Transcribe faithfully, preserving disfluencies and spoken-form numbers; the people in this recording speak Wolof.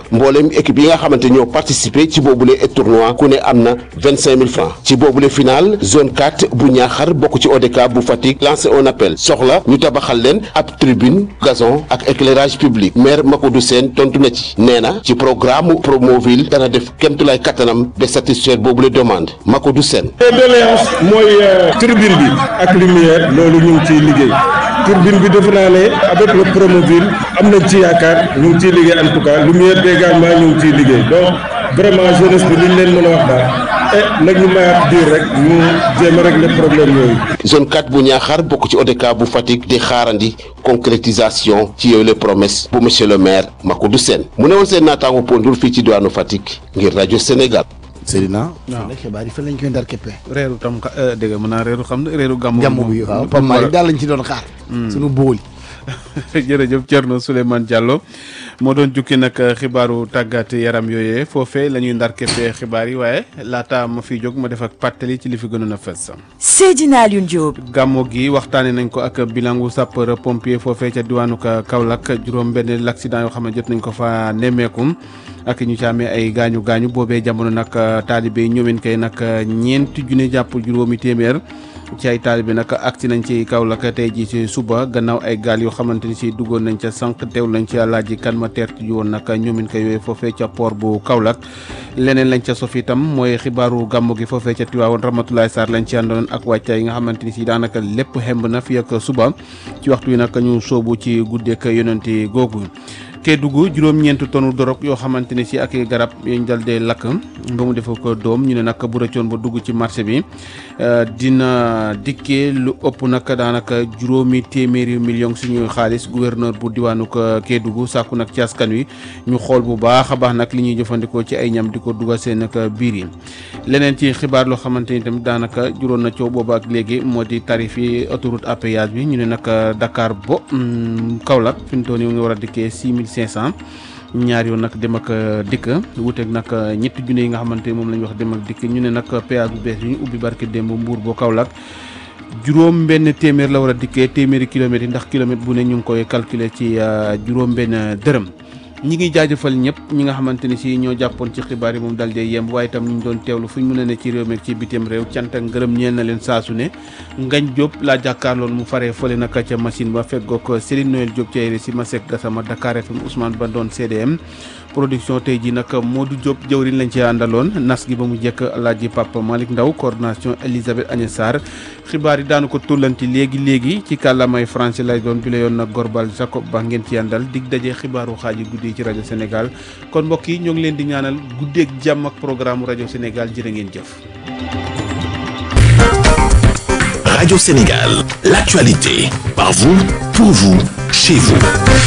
mbooleem équipe yi nga xamante ñoo participer ci boobule tournoi ku ne am na vingt-cinq mille francs ci boobule final zone quatre bu Niakhar bokk ci O D C A bu Fatick lancé un appel soxla ñu tabaxal leen ab tribune gazon ak éclairage public maire Makodou Sène tontu na ci nee na ci programme Promoville dana def kémtulaay kattanam de satisfaire boobule demande Makodou Sène. doléance mooy tribune bi ak lumière loolu ñu ngi ciy liggéey tribune bi defe naa ne avec le Promoville am nañ ci yaakaar ñu ngi ciy liggéey en tout cas lumière bi également ñu ngi ciy liggéey donc vraiment jeunesse bi li ñu leen mën a wax daal et nag ñu mayaat diir rek ñu jéem a régler problème yooyu. zone quatre bu Niakhar bokk ci O D C A bu Fatick di xaarandi concrétisation ci yooyu les promesses bu monsieur le maire Makodou Sène mu ne woon seen naataango Pondoul fii ci diwaanu Fatick ngir rajo Sénégal. Seydina. waaw xibaar yi fan lañ koy ndar képpe. reeru tam dégg nga mën naa reeru xam ne reeru gàmmu. gàmmu bi waaw Pape Malick daal lañ ci doon xaar. suñu bool. jërëjëf Thierno Souleymane Diallo moo doon jukki nag xibaaru tàggat yaram yooyee foofee la ñuy ndar képpee xibaar yi waaye laata ma fiy jóg ma def ak pàttali ci li fi gënoon a fës. Seydina Alioune Diop. gàmmo gi waxtaanee nañ ko ak bilangu sapeur pompier foofee ca diwaanu Kaolack juróom-benn l'accident yoo xam ne jot nañ ko fa nemmeeku ak ñu ci amee ay gaañu gaañu boobee jamono nag taalibe yi ñëween kay nag ñeenti junne jàpp juróomi téeméer. ci ay taalibe nag agsi nañ ci Kaolack tey jii ci suba gannaaw ay gaal yoo xamante ni si duggoon nañ ca sànq teewlu nañ ci Alaaji Kan ma teertu ji woon nag ñoomin ko yooyu foofee ca port bu Kaolack leneen lañ ca sof itam mooy xibaaru gàmmu gi foofee ca Tiwaawoon Ramatoulaye Sarr lañ ci àndoon ak wàccaay yi nga xamante ni si daanaka lépp xemb na fi ak suba ci waxtu wi nag ñu soobu ci guddeek yonenti googu Kédougou juróom-ñeent tonnu dorog yoo xamante ne si ak garab yañ dal dee lakk ba mu defa ko doom ñu ne nag bu rëccoon ba dugg ci marché bi dina dikkee lu ëpp nag daanaka juróomi téeméeri million suñu xaalis gouverneur bu diwaanu Kédougou sàkku nag ci askan wi ñu xool bu baax a baax nag li ñuy jëfandikoo ci ay ñam di ko dugal seen nag biir yi leneen ci xibaar loo xamante ni tamit daanaka juróon na coow boobu ak léegi moo di tarif yi autoroute à péage bi ñu ne nag Dakar bo Kaolack fi mu toll nii nga war a dikkee six mille cinq cent ñaar yoon nag dem ak dikk wuuteeg nag ñetti junne yi nga xamante ni moom la ñu wax dem ak dikk ñu ne nag péage bu bees yi ñu ubbi barke démb Mbour boo Kaolack juróom benn téeméer la war a dikkee téeméeri kilomètres yi ndax kilomètre bu ne ñu ngi koy calculer ci juróom benn dërëm ñi ngi jaajëfal ñëpp ñi nga xamante ni si ñoo jàppoon ci xibaar yi moom dal dee yemb waaye itam ñu ngi doon teewlu fu ñu mën a ne ci réew mi ak ci bitim réew cant ak ngërëm ñeel na leen saa su ne Ngañ Diop laa jàkkaarloon mu faree fële naka ca machine ba feggoog Céline Noël Diop ca si Masek Gassama Dakar F M Ousmane Ba doon C D M production tey ji nag Modou Diop jëwriñ lañ ci àndaloon nas gi ba mu jekk Alaaji Papa Malick Ndaw coordination Elisabeth Agnès Sarr xibaar yi daanu ko tullanti léegi léegi ci kàllaamay français lay doon bi la yoon nag Gorbal Jacob Ba ngeen ci àndal dig daje xibaaru xaaji guddi ci rajo Sénégal kon mbokk yi ñoo ngi leen di ñaanal guddeeg jàmm ak programme rajo Sénégal jërë ngeen jëf. Radio Sénégal, l'actualité, par vous, pour vous, chez vous.